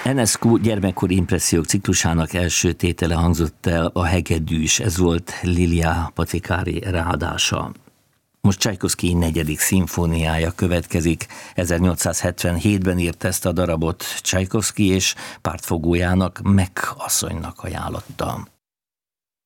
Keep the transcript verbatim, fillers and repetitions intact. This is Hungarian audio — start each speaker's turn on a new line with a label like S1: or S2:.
S1: Enescu gyermekkori impressziók ciklusának első tétele hangzott el, a Hegedűs, ez volt Lilia Pacicari ráadása. Most Csajkovszkij negyedik szimfóniája következik. ezernyolcszázhetvenhétben írt ezt a darabot Csajkovszkij, és pártfogójának, Meg asszonynak ajánlotta.